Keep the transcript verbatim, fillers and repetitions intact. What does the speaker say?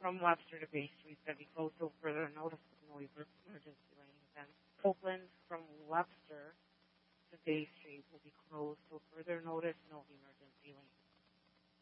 from Webster to Bay Street that we go till further notice of no emergency rain events. Oakland from Webster to Bay Street will be